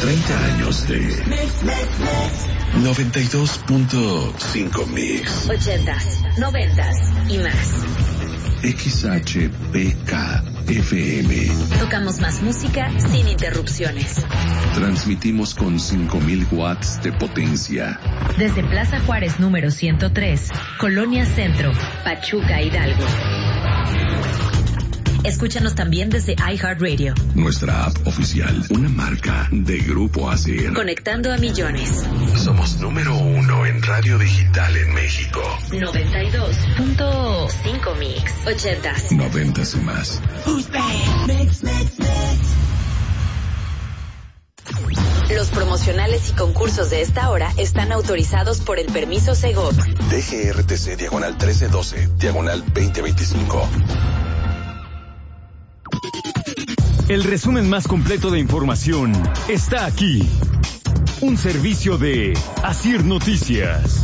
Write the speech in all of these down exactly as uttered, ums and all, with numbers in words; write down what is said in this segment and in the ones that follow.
treinta años de noventa y dos punto cinco Mix. ochentas, noventas y más. X H P K F M. Tocamos más música sin interrupciones. Transmitimos con cinco mil watts de potencia. Desde Plaza Juárez número ciento tres, Colonia Centro, Pachuca, Hidalgo. Escúchanos también desde iHeartRadio. Nuestra app oficial, una marca de Grupo Acer. Conectando a millones. Somos número uno en radio digital en México. noventa y dos punto cinco Mix. ochentas. Noventas y más. Los promocionales y concursos de esta hora están autorizados por el permiso Segov. D G R T C diagonal trece doce, diagonal veinte veinticinco. El resumen más completo de información está aquí. Un servicio de Asir Noticias.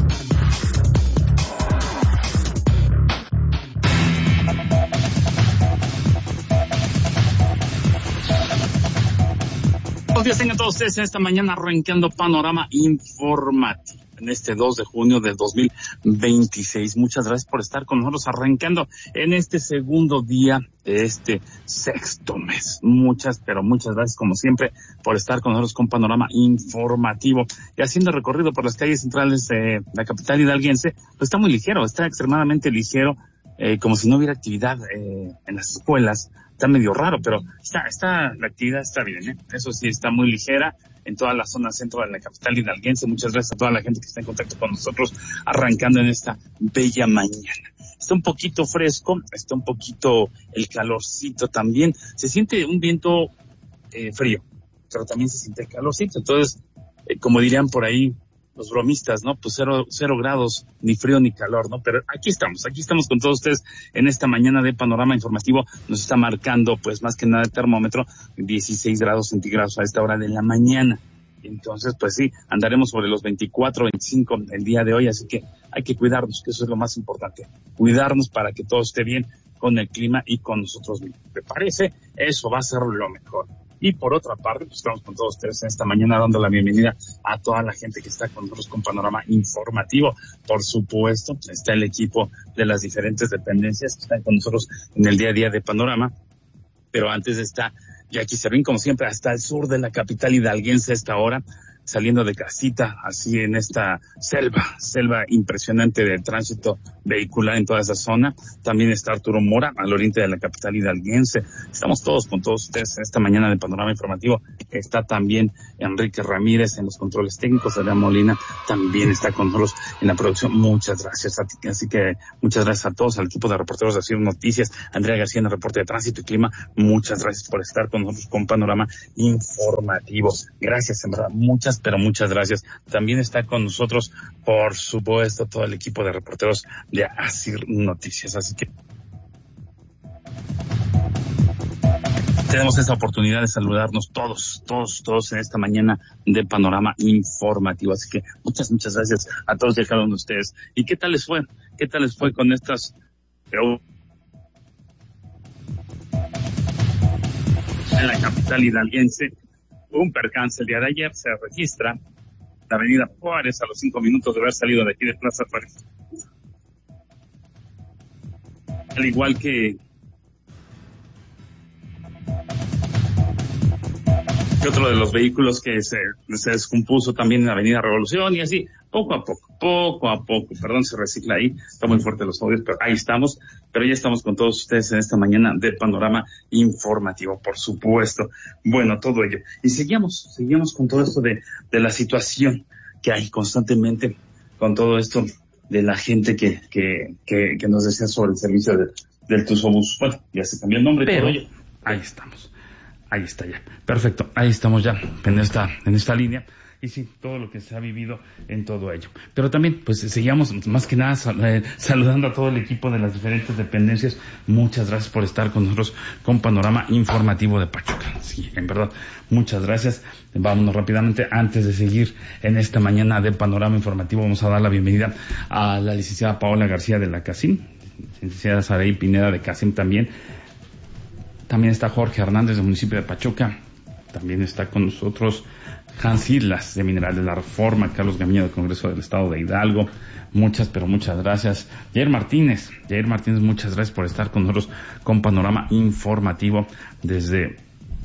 Buenos días tengan todos ustedes en esta mañana arrancando Panorama Informativo en este dos de junio del dos mil veintiséis. Muchas gracias por estar con nosotros arrancando en este segundo día de este sexto mes. Muchas, pero muchas gracias como siempre por estar con nosotros con Panorama Informativo y haciendo recorrido por las calles centrales de la capital hidalguense. Pues está muy ligero, está extremadamente ligero, eh, como si no hubiera actividad eh, en las escuelas. Está medio raro, pero está, está, la actividad está bien, ¿eh? Eso sí, está muy ligera en toda la zona centro de la capital hidalguense. Muchas gracias a toda la gente que está en contacto con nosotros, arrancando en esta bella mañana. Está un poquito fresco, está un poquito el calorcito también. Se siente un viento eh, frío, pero también se siente el calorcito. Entonces, eh, como dirían por ahí los bromistas, ¿no? Pues cero, cero grados, ni frío ni calor, ¿no? Pero aquí estamos, aquí estamos con todos ustedes en esta mañana de Panorama Informativo. Nos está marcando, pues más que nada el termómetro, dieciséis grados centígrados a esta hora de la mañana. Entonces, pues sí, andaremos sobre los veinticuatro, veinticinco el día de hoy, así que hay que cuidarnos, que eso es lo más importante. Cuidarnos para que todo esté bien con el clima y con nosotros mismos. ¿Te parece? Eso va a ser lo mejor. Y por otra parte, pues estamos con todos ustedes en esta mañana dando la bienvenida a toda la gente que está con nosotros con Panorama Informativo. Por supuesto, está el equipo de las diferentes dependencias que están con nosotros en el día a día de Panorama. Pero antes está Jackie Servín, como siempre, hasta el sur de la capital hidalguense a esta hora, saliendo de casita, así en esta selva, selva impresionante de tránsito vehicular en toda esa zona. También está Arturo Mora, al oriente de la capital hidalguense. Estamos todos con todos ustedes en esta mañana de Panorama Informativo. Está también Enrique Ramírez en los controles técnicos. Adrián Molina también está con nosotros en la producción. Muchas gracias a ti. Así que muchas gracias a todos, al equipo de reporteros de Asir Noticias, Andrea García en el reporte de tránsito y clima. Muchas gracias por estar con nosotros con Panorama Informativo. Gracias, en verdad, muchas pero muchas gracias. También está con nosotros, por supuesto, todo el equipo de reporteros de Asir Noticias. Así que tenemos esta oportunidad de saludarnos todos, todos, todos en esta mañana de Panorama Informativo. Así que muchas, muchas gracias a todos y a cada uno de ustedes. ¿Y qué tal les fue? ¿Qué tal les fue con estas en la capital hidalguense? Un percance el día de ayer, se registra la avenida Juárez a los cinco minutos de haber salido de aquí de Plaza Juárez. Al igual que, que otro de los vehículos que se, se descompuso también en la avenida Revolución y así, poco a poco, poco a poco, perdón, se recicla ahí, está muy fuerte los audios, pero ahí estamos, pero ya estamos con todos ustedes en esta mañana de Panorama Informativo, por supuesto. Bueno, todo ello. Y seguimos, seguimos con todo esto de, de la situación que hay constantemente, con todo esto de la gente que, que, que, que nos decía sobre el servicio de, del Tusobús. Bueno, ya se cambió el nombre, pero todo ello. Ahí estamos. Ahí está ya. Perfecto. Ahí estamos ya en esta, en esta línea. Y sí, todo lo que se ha vivido en todo ello. Pero también, pues, seguíamos más que nada sal, eh, saludando a todo el equipo de las diferentes dependencias. Muchas gracias por estar con nosotros con Panorama Informativo de Pachuca. Sí, en verdad, muchas gracias. Vámonos rápidamente. Antes de seguir en esta mañana de Panorama Informativo, vamos a dar la bienvenida a la licenciada Paola García de la CACIM, licenciada Saraí Pineda de CACIM también. También está Jorge Hernández del municipio de Pachuca. también está con nosotros Hans Islas de Mineral de la Reforma, Carlos Gamiño del Congreso del Estado de Hidalgo, muchas, pero muchas gracias. Jair Martínez, Jair Martínez, muchas gracias por estar con nosotros con Panorama Informativo desde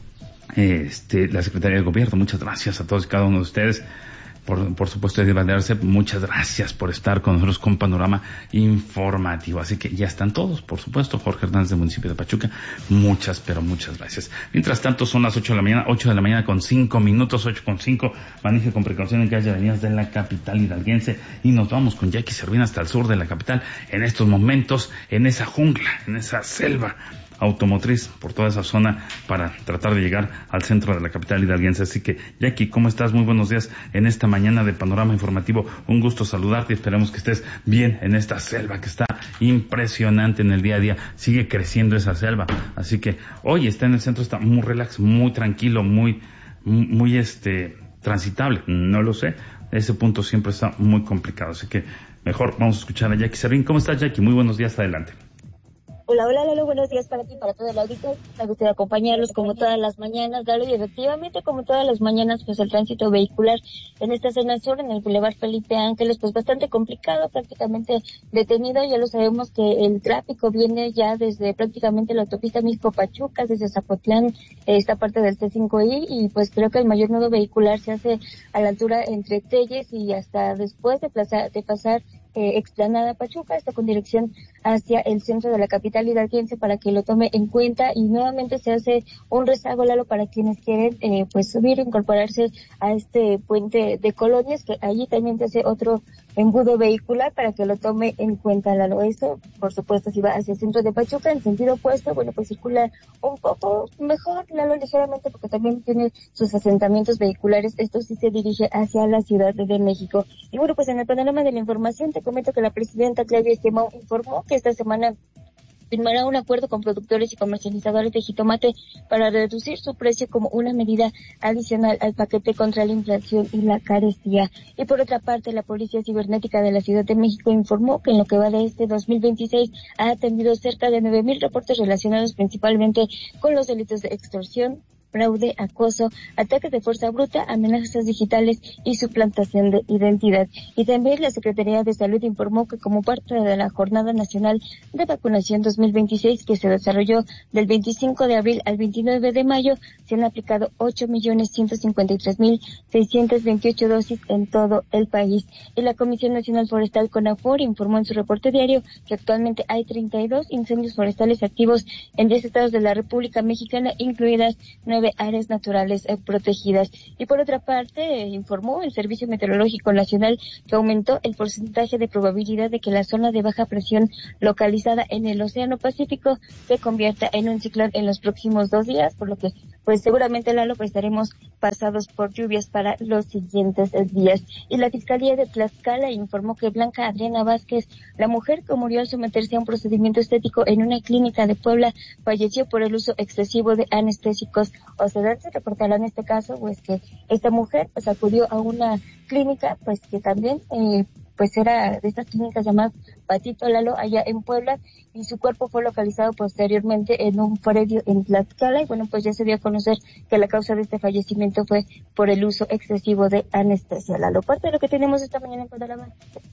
este la Secretaría de Gobierno. Muchas gracias a todos y cada uno de ustedes. Por, por supuesto, Edith Valderce, muchas gracias por estar con nosotros con Panorama Informativo. Así que ya están todos, por supuesto. Jorge Hernández del municipio de Pachuca, muchas, pero muchas gracias. Mientras tanto, son las ocho de la mañana, ocho de la mañana con cinco minutos, ocho con cinco. Maneje con precaución en calles y avenidas de la capital hidalguense. Y nos vamos con Jackie Servina hasta el sur de la capital, en estos momentos, en esa jungla, en esa selva automotriz, por toda esa zona, para tratar de llegar al centro de la capital hidalguense. Así que, Jackie, ¿cómo estás? Muy buenos días en esta mañana de Panorama Informativo. Un gusto saludarte y esperemos que estés bien en esta selva que está impresionante en el día a día. Sigue creciendo esa selva. Así que hoy está en el centro, está muy relax, muy tranquilo, muy, muy este, transitable. No lo sé. Ese punto siempre está muy complicado. Así que mejor vamos a escuchar a Jackie Servín. ¿Cómo estás, Jackie? Muy buenos días, adelante. Hola, hola, Lalo, buenos días para ti, para todo el auditorio. Me gustaría acompañarlos como todas las mañanas, Lalo, y efectivamente como todas las mañanas, pues el tránsito vehicular en esta zona sur, en el Boulevard Felipe Ángeles, pues bastante complicado, prácticamente detenido. Ya lo sabemos que el tráfico viene ya desde prácticamente la autopista Misco-Pachuca, desde Zapotlán, esta parte del T cinco I, y pues creo que el mayor nudo vehicular se hace a la altura entre Telles y hasta después de, plaza, de pasar Eh, Explanada Pachuca, está con dirección hacia el centro de la capital hidalguense para que lo tome en cuenta, y nuevamente se hace un rezago, Lalo, para quienes quieren eh, pues subir, incorporarse a este puente de Colonias, que allí también se hace otro embudo vehicular para que lo tome en cuenta, Lalo. Esto, por supuesto, si va hacia el centro de Pachuca, en sentido opuesto, bueno, pues circula un poco mejor, Lalo, ligeramente, porque también tiene sus asentamientos vehiculares. Esto sí se dirige hacia la Ciudad de México. Y bueno, pues en el panorama de la información te comento que la presidenta Claudia Sheinbaum informó que esta semana firmará un acuerdo con productores y comercializadores de jitomate para reducir su precio como una medida adicional al paquete contra la inflación y la carestía. Y por otra parte, la Policía Cibernética de la Ciudad de México informó que en lo que va de este dos mil veintiséis ha atendido cerca de nueve mil reportes relacionados principalmente con los delitos de extorsión, fraude, acoso, ataques de fuerza bruta, amenazas digitales y suplantación de identidad. Y también la Secretaría de Salud informó que como parte de la Jornada Nacional de Vacunación dos mil veintiséis, que se desarrolló del veinticinco de abril al veintinueve de mayo, se han aplicado ocho millones ciento cincuenta y tres mil seiscientas veintiocho dosis en todo el país. Y la Comisión Nacional Forestal CONAFOR informó en su reporte diario que actualmente hay treinta y dos incendios forestales activos en diez estados de la República Mexicana, incluidas nueve áreas naturales eh, protegidas. Y por otra parte, eh, informó el Servicio Meteorológico Nacional que aumentó el porcentaje de probabilidad de que la zona de baja presión localizada en el Océano Pacífico se convierta en un ciclón en los próximos dos días, por lo que pues seguramente, Lalo, pues estaremos pasados por lluvias para los siguientes días. Y la Fiscalía de Tlaxcala informó que Blanca Adriana Vázquez, la mujer que murió al someterse a un procedimiento estético en una clínica de Puebla, falleció por el uso excesivo de anestésicos o sedantes. Reportará en este caso pues que esta mujer pues acudió a una clínica pues que también eh, pues era de estas clínicas llamadas Patito, Lalo, allá en Puebla, y su cuerpo fue localizado posteriormente en un predio en Tlaxcala. Y bueno, pues ya se dio a conocer que la causa de este fallecimiento fue por el uso excesivo de anestesia. Lalo, parte de lo que tenemos esta mañana en Panorama.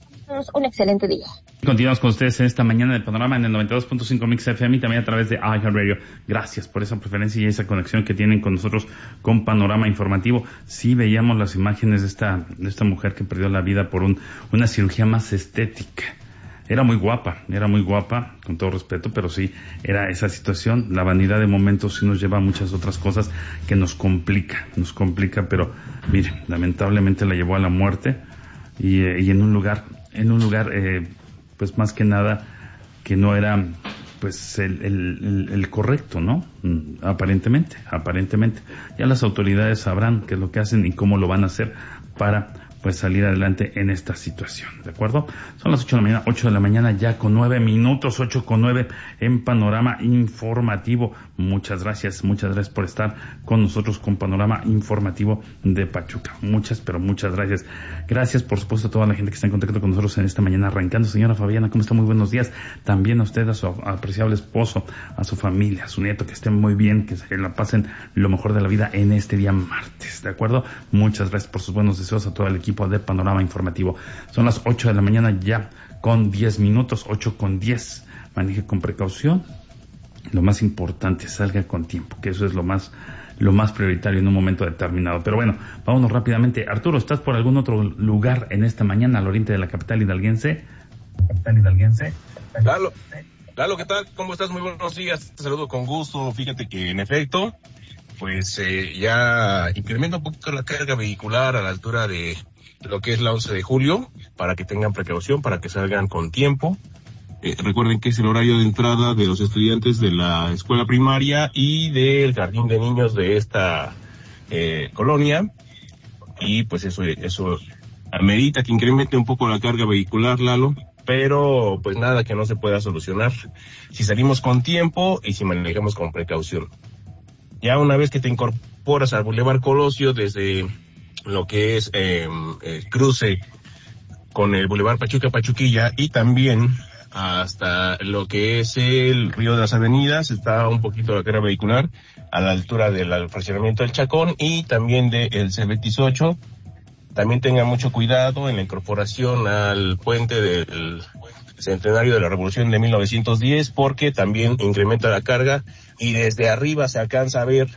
Un excelente día. Continuamos con ustedes en esta mañana del Panorama en el noventa y dos punto cinco Mix F M y también a través de iHeartRadio. Gracias por esa preferencia y esa conexión que tienen con nosotros con Panorama Informativo. Sí veíamos las imágenes de esta de esta mujer que perdió la vida por un una cirugía más estética. Era muy guapa, era muy guapa, con todo respeto, pero sí, era esa situación. La vanidad de momentos sí nos lleva a muchas otras cosas que nos complica, nos complica, pero mire, lamentablemente la llevó a la muerte y, eh, y en un lugar, en un lugar, eh, pues más que nada, que no era, pues, el, el, el, el correcto, ¿no? Aparentemente, aparentemente. Ya las autoridades sabrán qué es lo que hacen y cómo lo van a hacer para pues salir adelante en esta situación, ¿de acuerdo? Son las ocho de la mañana, ocho de la mañana ya con nueve minutos, ocho con nueve en Panorama Informativo. Muchas gracias, muchas gracias por estar con nosotros con Panorama Informativo de Pachuca. Muchas, pero muchas gracias. Gracias, por supuesto, a toda la gente que está en contacto con nosotros en esta mañana arrancando. Señora Fabiana, ¿cómo está? Muy buenos días. También a usted, a su apreciable esposo, a su familia, a su nieto, que estén muy bien, que se la pasen lo mejor de la vida en este día martes, ¿de acuerdo? Muchas gracias por sus buenos deseos a todo el equipo de Panorama Informativo. Son las ocho de la mañana ya con diez minutos, ocho con diez. Maneje con precaución. Lo más importante, salga con tiempo, que eso es lo más lo más prioritario en un momento determinado. Pero bueno, vámonos rápidamente. Arturo, ¿estás por algún otro lugar en esta mañana al oriente de la capital hidalguense? Capital hidalguense. Lalo, Lalo, ¿qué tal? ¿Cómo estás? Muy buenos días. Te saludo con gusto. Fíjate que en efecto, pues eh, ya incrementa un poquito la carga vehicular a la altura de lo que es la once de julio, para que tengan precaución, para que salgan con tiempo. Eh, recuerden que es el horario de entrada de los estudiantes de la escuela primaria y del jardín de niños de esta eh, colonia, y pues eso eso amerita que incremente un poco la carga vehicular, Lalo, pero pues nada que no se pueda solucionar si salimos con tiempo y si manejamos con precaución. Ya una vez que te incorporas al Boulevard Colosio desde lo que es eh, el cruce con el Boulevard Pachuca Pachuquilla y también hasta lo que es el Río de las Avenidas, está un poquito la carga vehicular a la altura del fraccionamiento del Chacón y también del C veintiocho. También tengan mucho cuidado en la incorporación al puente del centenario de la Revolución de mil novecientos diez, porque también incrementa la carga y desde arriba se alcanza a ver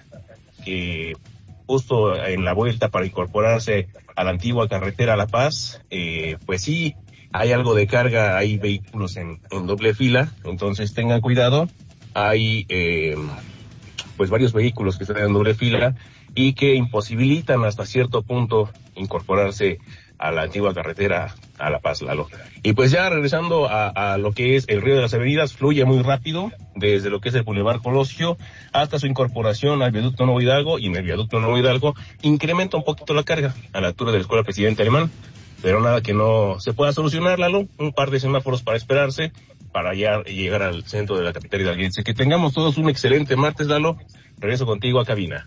que justo en la vuelta para incorporarse a la antigua carretera La Paz, eh, pues sí, hay algo de carga, hay vehículos en, en doble fila, entonces tengan cuidado. Hay eh, pues varios vehículos que están en doble fila y que imposibilitan hasta cierto punto incorporarse a la antigua carretera a La Paz, Lalo. Y pues ya regresando a, a lo que es el Río de las Avenidas, fluye muy rápido desde lo que es el Boulevard Colosio hasta su incorporación al viaducto Nuevo Hidalgo, y en el viaducto Nuevo Hidalgo incrementa un poquito la carga a la altura de la Escuela Presidente Alemán, pero nada que no se pueda solucionar, Lalo. Un par de semáforos para esperarse para ya llegar al centro de la capital hidalguense. Que tengamos todos un excelente martes, Lalo. Regreso contigo a cabina.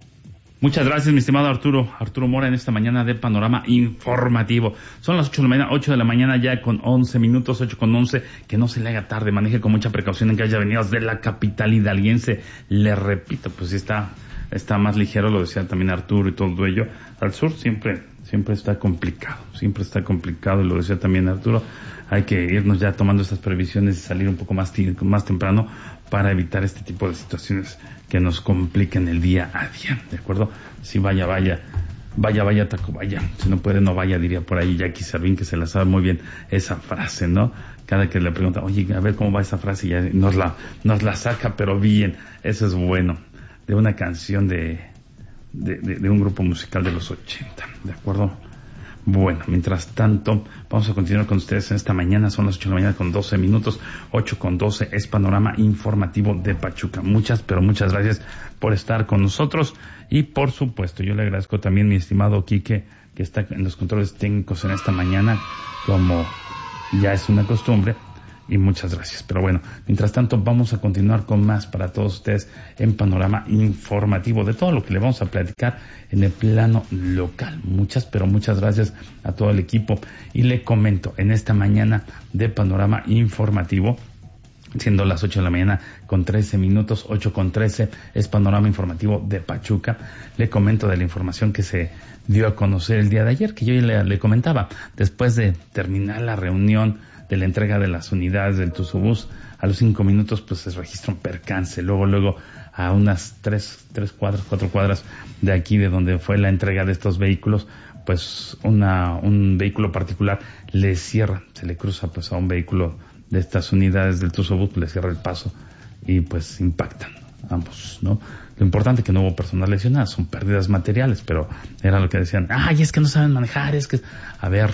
Muchas gracias, mi estimado Arturo. Arturo Mora en esta mañana de Panorama Informativo. Son las ocho de la mañana, ocho de la mañana ya con once minutos, ocho con once. Que no se le haga tarde, maneje con mucha precaución en que haya avenidas de la capital hidalguense. Le repito, pues sí está, está más ligero, lo decía también Arturo y todo ello. Al sur siempre, siempre está complicado, siempre está complicado, y lo decía también Arturo. Hay que irnos ya tomando estas previsiones y salir un poco más, más temprano para evitar este tipo de situaciones que nos compliquen el día a día, ¿de acuerdo? Si vaya, vaya, vaya, vaya, taco, vaya. Si no puede, no vaya, diría por ahí Jackie Servín, que se la sabe muy bien esa frase, ¿no? Cada que le pregunta, oye, a ver cómo va esa frase, ya nos la, nos la saca, pero bien. Eso es bueno. De una canción de, de, de, de un grupo musical de los ochenta, ¿de acuerdo? Bueno, mientras tanto, vamos a continuar con ustedes en esta mañana. Son las ocho de la mañana con doce minutos, ocho con doce, es Panorama Informativo de Pachuca. Muchas, pero muchas gracias por estar con nosotros. Y por supuesto, yo le agradezco también a mi estimado Quique, que está en los controles técnicos en esta mañana, como ya es una costumbre. Y muchas gracias. Pero bueno, mientras tanto vamos a continuar con más para todos ustedes en Panorama Informativo de todo lo que le vamos a platicar en el plano local. Muchas, pero muchas gracias a todo el equipo. Y le comento, en esta mañana de Panorama Informativo, siendo las ocho de la mañana con trece minutos, ocho con trece, es Panorama Informativo de Pachuca. Le comento de la información que se dio a conocer el día de ayer, que yo le, le comentaba, después de terminar la reunión de la entrega de las unidades del Tuzobús, a los cinco minutos pues se registra un percance. Luego, luego, a unas tres, tres cuadras, cuatro cuadras de aquí, de donde fue la entrega de estos vehículos, pues una, un vehículo particular le cierra, se le cruza pues a un vehículo de estas unidades del Tuzobús, le cierra el paso y pues impactan ambos, ¿no? Lo importante es que no hubo personas lesionadas, son pérdidas materiales, pero era lo que decían, ay, es que no saben manejar, es que, a ver,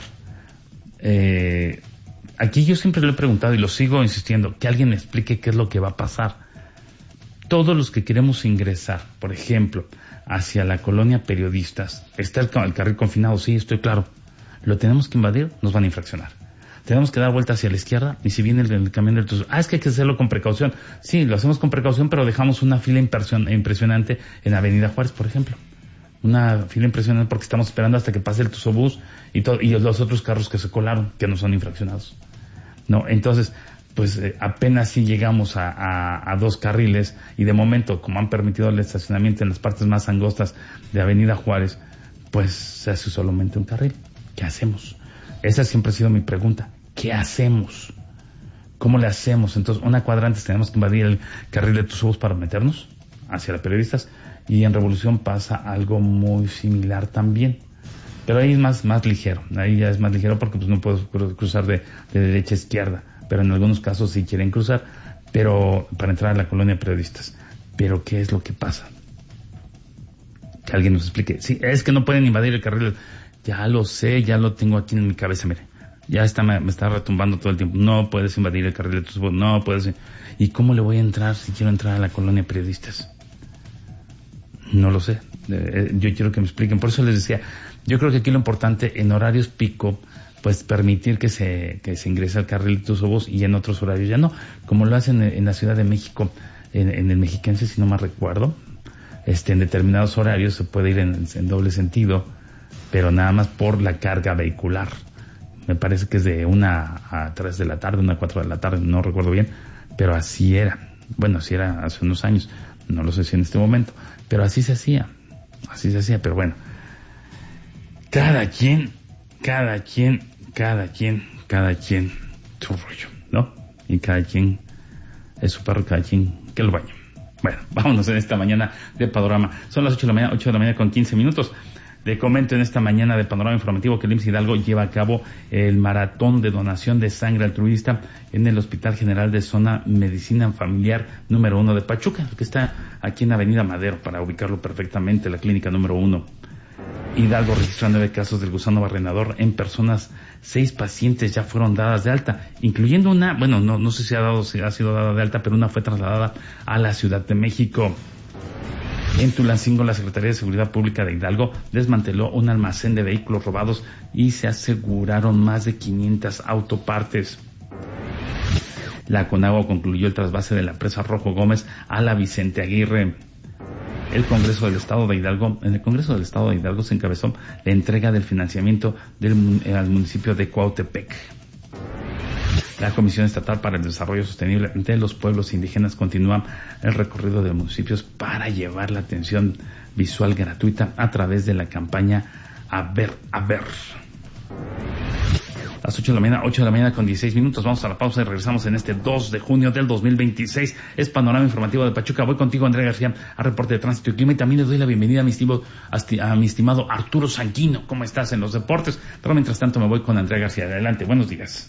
eh, aquí yo siempre le he preguntado y lo sigo insistiendo, que alguien me explique qué es lo que va a pasar. Todos los que queremos ingresar, por ejemplo, hacia la colonia Periodistas, está el, el carril confinado, sí, estoy claro, lo tenemos que invadir, nos van a infraccionar. Tenemos que dar vuelta hacia la izquierda, y si viene el, el camión del Tuzo, ah, es que hay que hacerlo con precaución. Sí, lo hacemos con precaución, pero dejamos una fila impresionante en Avenida Juárez, por ejemplo. Una fila impresionante porque estamos esperando hasta que pase el Tuzobús y todo, y los otros carros que se colaron, que no son infraccionados. No, entonces, pues eh, apenas si llegamos a, a, a dos carriles, y de momento, como han permitido el estacionamiento en las partes más angostas de Avenida Juárez, pues se hace solamente un carril. ¿Qué hacemos? Esa siempre ha sido mi pregunta. ¿Qué hacemos? ¿Cómo le hacemos? Entonces, una cuadra antes tenemos que invadir el carril de Tuzobús para meternos hacia las periodistas, y en Revolución pasa algo muy similar también. Pero ahí es más, más ligero, ahí ya es más ligero porque pues no puedo cruzar de, de derecha a izquierda, pero en algunos casos sí quieren cruzar, pero para entrar a la colonia de periodistas. Pero ¿qué es lo que pasa? Que alguien nos explique. Sí, es que no pueden invadir el carril. Ya lo sé, ya lo tengo aquí en mi cabeza, mire. Ya está, me, me está retumbando todo el tiempo. No puedes invadir el carril de tus votos, no puedes. ¿Y cómo le voy a entrar si quiero entrar a la colonia de periodistas? No lo sé. Eh, yo quiero que me expliquen. Por eso les decía, yo creo que aquí lo importante en horarios pico, pues permitir que se que se ingrese al carril de Tuzobús, y en otros horarios ya no, como lo hacen en, en la Ciudad de México, en, en el Mexiquense, si no me recuerdo. Este, en determinados horarios se puede ir en, en doble sentido, pero nada más por la carga vehicular. Me parece que es de una a tres de la tarde, una a cuatro de la tarde, no recuerdo bien, pero así era. Bueno, así era hace unos años, no lo sé si en este momento, pero así se hacía, así se hacía, pero bueno. Cada quien, cada quien, cada quien, cada quien su rollo, ¿no? Y cada quien es su perro, cada quien que lo bañe. Bueno, vámonos en esta mañana de Panorama. Son las ocho de la mañana, ocho de la mañana con quince minutos. Le comento en esta mañana de Panorama Informativo que el I M S S Hidalgo lleva a cabo el maratón de donación de sangre altruista en el Hospital General de Zona Medicina Familiar número uno de Pachuca, que está aquí en Avenida Madero, para ubicarlo perfectamente, la clínica número uno. Hidalgo registró nueve casos del gusano barrenador en personas. Seis pacientes ya fueron dadas de alta, incluyendo una, bueno, no, no sé si ha dado, si ha sido dada de alta, pero una fue trasladada a la Ciudad de México. En Tulancingo, la Secretaría de Seguridad Pública de Hidalgo desmanteló un almacén de vehículos robados y se aseguraron más de quinientas autopartes. La Conagua concluyó el trasvase de la presa Rojo Gómez a la Vicente Aguirre. El Congreso del Estado de Hidalgo, en el Congreso del Estado de Hidalgo se encabezó la entrega del financiamiento del, al municipio de Cuautepec. La Comisión Estatal para el Desarrollo Sostenible de los Pueblos Indígenas continúa el recorrido de municipios para llevar la atención visual gratuita a través de la campaña A Ver, A Ver. Las ocho de la mañana, ocho de la mañana con dieciséis minutos. Vamos a la pausa y regresamos en este dos de junio del dos mil veintiséis. Es Panorama Informativo de Pachuca. Voy contigo, Andrea García, a reporte de tránsito y clima, y también les doy la bienvenida a mi estimado, a mi estimado Arturo Sanguino. ¿Cómo estás en los deportes? Pero mientras tanto me voy con Andrea García. Adelante, buenos días.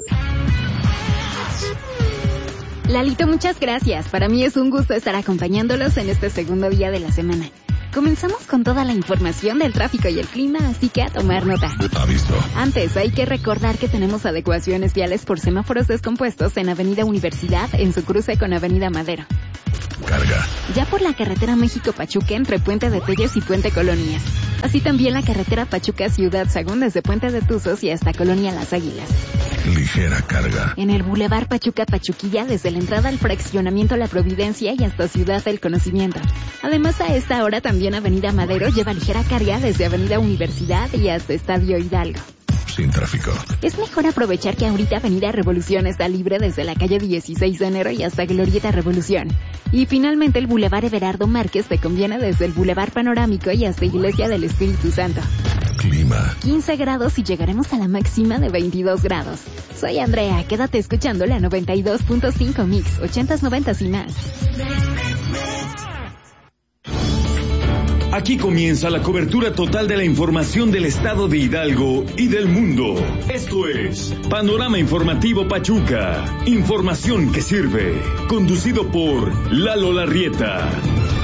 Lalito, muchas gracias. Para mí es un gusto estar acompañándolos en este segundo día de la semana. Comenzamos con toda la información del tráfico y el clima, así que a tomar nota. Aviso. Antes, hay que recordar que tenemos adecuaciones viales por semáforos descompuestos en Avenida Universidad, en su cruce con Avenida Madero. Carga. Ya por la carretera México-Pachuca entre Puente de Telles y Puente Colonias. Así también la carretera Pachuca-Ciudad Sagún desde Puente de Tuzos y hasta Colonia Las Águilas. Ligera carga. En el Boulevard Pachuca-Pachuquilla desde la entrada al fraccionamiento La Providencia y hasta Ciudad del Conocimiento. Además, a esta hora también Avenida Madero lleva ligera carga desde Avenida Universidad y hasta Estadio Hidalgo. Sin tráfico. Es mejor aprovechar que ahorita Avenida Revolución está libre desde la calle dieciséis de enero y hasta Glorieta Revolución. Y finalmente el Boulevard Everardo Márquez te conviene desde el Boulevard Panorámico y hasta Iglesia del Espíritu Santo. Clima. quince grados y llegaremos a la máxima de veintidós grados. Soy Andrea, quédate escuchando la noventa y dos punto cinco Mix, ochentas, noventas y más. Aquí comienza la cobertura total de la información del estado de Hidalgo y del mundo. Esto es Panorama Informativo Pachuca. Información que sirve. Conducido por Lalo Larrieta.